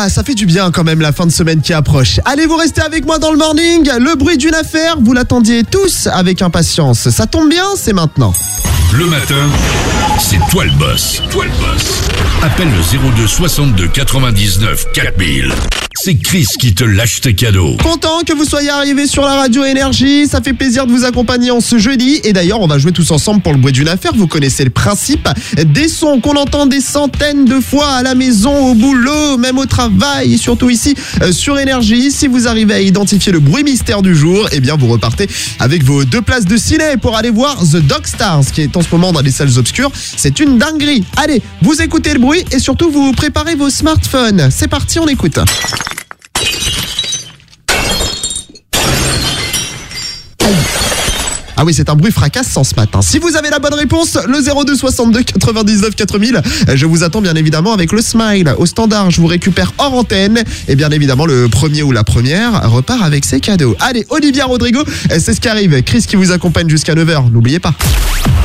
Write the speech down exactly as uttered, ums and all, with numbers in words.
Ah, ça fait du bien quand même la fin de semaine qui approche. Allez, vous restez avec moi dans le morning. Le bruit d'une affaire, vous l'attendiez tous avec impatience. Ça tombe bien, c'est maintenant. Le matin, c'est toi le boss. Toi le boss. Appelle le zéro deux soixante-deux quatre-vingt-dix-neuf quatre mille. C'est Chris qui te lâche tes cadeaux. Content que vous soyez arrivés sur la radio Énergie. Ça fait plaisir de vous accompagner en ce jeudi. Et d'ailleurs, on va jouer tous ensemble pour le bruit d'une affaire. Vous connaissez le principe. Des sons qu'on entend des centaines de fois à la maison, au boulot, même au travail et surtout ici euh, sur Énergie. Si vous arrivez à identifier le bruit mystère du jour, eh bien vous repartez avec vos deux places de ciné pour aller voir The Dog Stars, qui est en ce moment dans les salles obscures. C'est une dinguerie. Allez, vous écoutez le bruit et surtout vous préparez vos smartphones. C'est parti, on écoute. Ah oui, c'est un bruit fracassant ce matin. Si vous avez la bonne réponse, le zéro deux soixante-deux quatre-vingt-dix-neuf quatre mille, je vous attends bien évidemment avec le smile. Au standard, je vous récupère hors antenne. Et bien évidemment, le premier ou la première repart avec ses cadeaux. Allez, Olivia Rodrigo, c'est ce qui arrive. Chris qui vous accompagne jusqu'à neuf heures, n'oubliez pas.